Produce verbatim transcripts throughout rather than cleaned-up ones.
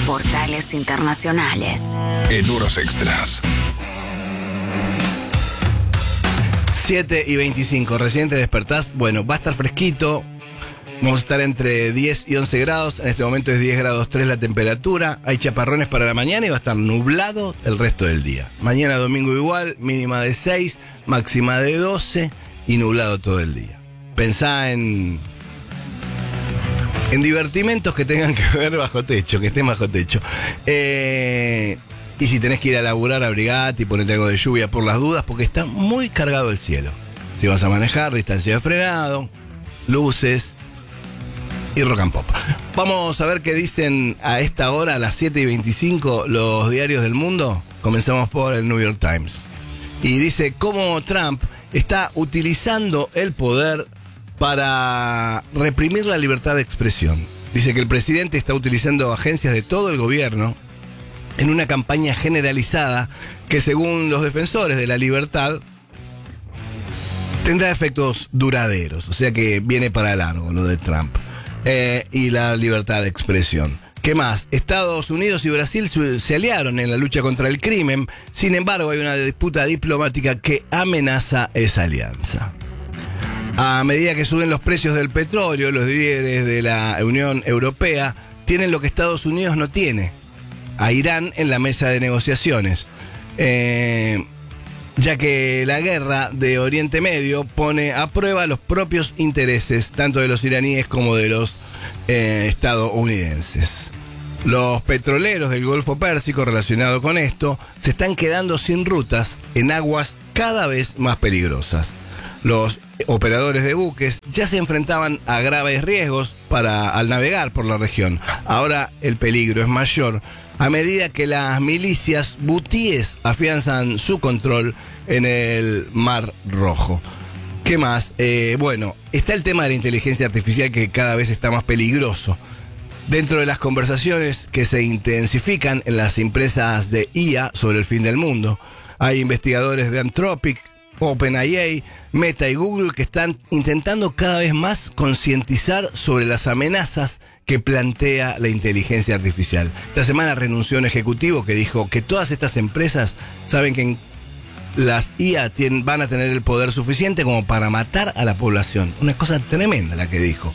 Portales Internacionales. En horas extras. siete y veinticinco, recién te despertás. Bueno, va a estar fresquito. Vamos a estar entre diez y once grados. En este momento es diez grados tres la temperatura. Hay chaparrones para la mañana y va a estar nublado el resto del día. Mañana domingo igual, mínima de seis, máxima de doce y nublado todo el día. Pensá en... En divertimentos que tengan que ver bajo techo, que estén bajo techo. Eh, y si tenés que ir a laburar, abrigate y ponete algo de lluvia por las dudas, porque está muy cargado el cielo. Si vas a manejar, distancia de frenado, luces y rock and pop. Vamos a ver qué dicen a esta hora, a las siete y veinticinco, los diarios del mundo. Comenzamos por el New York Times. Y dice cómo Trump está utilizando el poder para reprimir la libertad de expresión. Dice que el presidente está utilizando agencias de todo el gobierno en una campaña generalizada que, según los defensores de la libertad, tendrá efectos duraderos. O sea que viene para largo lo de Trump. Eh, y la libertad de expresión. ¿Qué más? Estados Unidos y Brasil se aliaron en la lucha contra el crimen. Sin embargo, hay una disputa diplomática que amenaza esa alianza. A medida que suben los precios del petróleo, los líderes de la Unión Europea tienen lo que Estados Unidos no tiene: a Irán en la mesa de negociaciones. Eh, ya que la guerra de Oriente Medio pone a prueba los propios intereses, tanto de los iraníes como de los eh, estadounidenses. Los petroleros del Golfo Pérsico, relacionado con esto, se están quedando sin rutas en aguas cada vez más peligrosas. Los operadores de buques ya se enfrentaban a graves riesgos para, al navegar por la región. Ahora el peligro es mayor a medida que las milicias hutíes afianzan su control en el Mar Rojo. ¿Qué más? Eh, bueno, está el tema de la inteligencia artificial, que cada vez está más peligroso. Dentro de las conversaciones que se intensifican en las empresas de I A sobre el fin del mundo, hay investigadores de Anthropic, OpenAI, Meta y Google que están intentando cada vez más concientizar sobre las amenazas que plantea la inteligencia artificial. Esta semana renunció un ejecutivo que dijo que todas estas empresas saben que las I A tienen, van a tener el poder suficiente como para matar a la población. Una cosa tremenda la que dijo.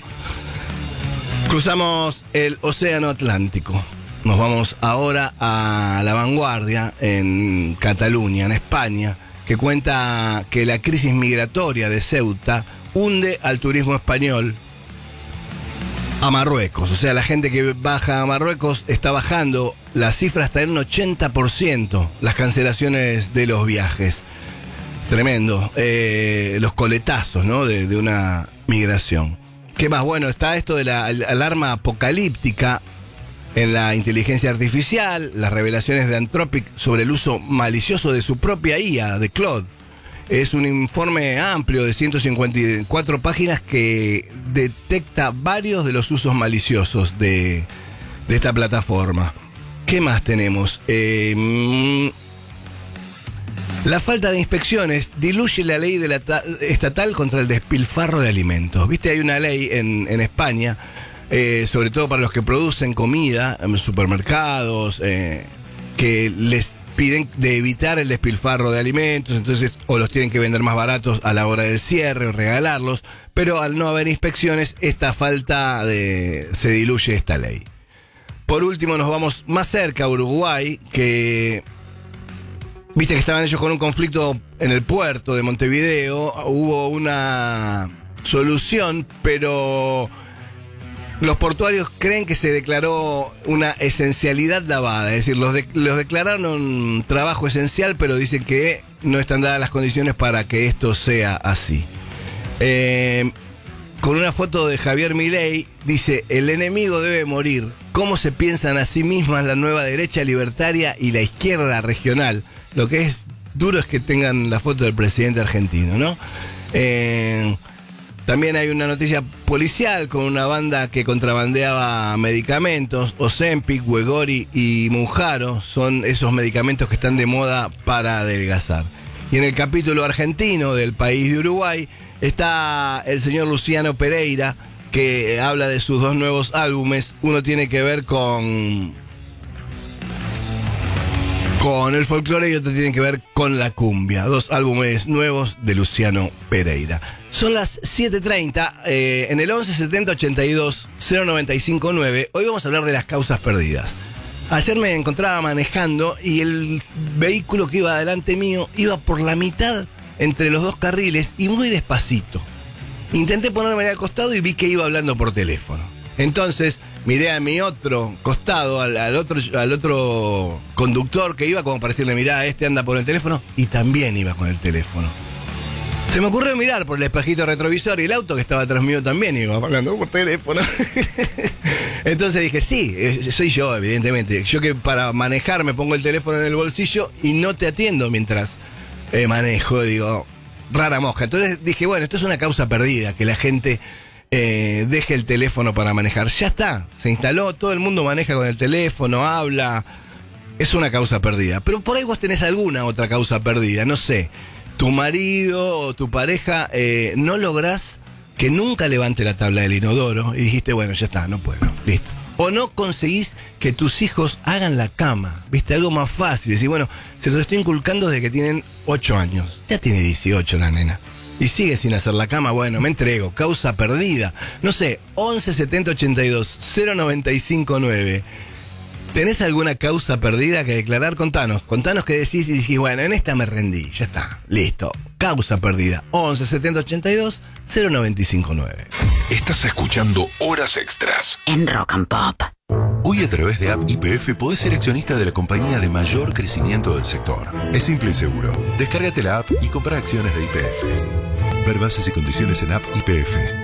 Cruzamos el Océano Atlántico. Nos vamos ahora a La Vanguardia en Cataluña, en España, que cuenta que la crisis migratoria de Ceuta hunde al turismo español a Marruecos. O sea, la gente que baja a Marruecos está bajando la cifra hasta en un ochenta por ciento, las cancelaciones de los viajes. Tremendo. Eh, los coletazos, ¿no? de, de una migración. ¿Qué más? Bueno, está esto de la alarma apocalíptica en la inteligencia artificial, las revelaciones de Anthropic sobre el uso malicioso de su propia I A, de Claude. Es un informe amplio de ciento cincuenta y cuatro páginas que detecta varios de los usos maliciosos de, de esta plataforma. ¿Qué más tenemos? Eh, la falta de inspecciones diluye la ley de la ta- estatal contra el despilfarro de alimentos. ¿Viste? Hay una ley en, en España, eh, sobre todo para los que producen comida en supermercados, eh, que les piden de evitar el despilfarro de alimentos, entonces o los tienen que vender más baratos a la hora del cierre o regalarlos, pero al no haber inspecciones, esta falta de se diluye esta ley. Por último, nos vamos más cerca a Uruguay, que viste que estaban ellos con un conflicto en el puerto de Montevideo. Hubo una solución, pero los portuarios creen que se declaró una esencialidad lavada, es decir, los, de, los declararon trabajo esencial, pero dicen que no están dadas las condiciones para que esto sea así. Eh, con una foto de Javier Milei, dice: el enemigo debe morir. ¿Cómo se piensan a sí mismas la nueva derecha libertaria y la izquierda regional? Lo que es duro es que tengan la foto del presidente argentino, ¿no? Eh... También hay una noticia policial con una banda que contrabandeaba medicamentos. Ozempic, Wegovy y Mounjaro son esos medicamentos que están de moda para adelgazar. Y en el capítulo argentino del país de Uruguay está el señor Luciano Pereira, que habla de sus dos nuevos álbumes. Uno tiene que ver con con el folclore y otro tiene que ver con la cumbia. Dos álbumes nuevos de Luciano Pereira. Son las siete treinta, eh, en el once setenta ochenta y dos cero noventa y cinco nueve. Hoy vamos a hablar de las causas perdidas. Ayer me encontraba manejando y el vehículo que iba adelante mío iba por la mitad entre los dos carriles y muy despacito. Intenté ponerme al costado y vi que iba hablando por teléfono. Entonces miré a mi otro costado, al, al, otro, al otro conductor que iba como para decirle, mirá, este anda por el teléfono, y también iba con el teléfono. Se me ocurrió mirar por el espejito retrovisor y el auto que estaba atrás mío también iba hablando por teléfono. Entonces dije, sí, soy yo, evidentemente. Yo que para manejar me pongo el teléfono en el bolsillo y no te atiendo mientras eh, manejo, digo, rara mosca. Entonces dije, bueno, esto es una causa perdida, que la gente eh, deje el teléfono para manejar. Ya está, se instaló, todo el mundo maneja con el teléfono, habla. Es una causa perdida. Pero por ahí vos tenés alguna otra causa perdida, no sé. Tu marido o tu pareja eh, no lográs que nunca levante la tabla del inodoro y dijiste, bueno, ya está, no puedo, listo. O no conseguís que tus hijos hagan la cama, viste, algo más fácil. Decís, bueno, se los estoy inculcando desde que tienen ocho años. Ya tiene dieciocho la nena. Y sigue sin hacer la cama, bueno, me entrego, causa perdida. No sé, once setenta ochenta y dos cero noventa y cinco nueve. ¿Tenés alguna causa perdida que declarar? Contanos, contanos qué decís y dijís, bueno, en esta me rendí, ya está, listo. Causa perdida, once setenta ochenta y dos cero noventa y cinco nueve. Estás escuchando Horas Extras En Rock and Pop. Hoy a través de App Y P F podés ser accionista de la compañía de mayor crecimiento del sector. Es simple y seguro. Descárgate la app y compra acciones de Y P F. Ver bases y condiciones en App Y P F.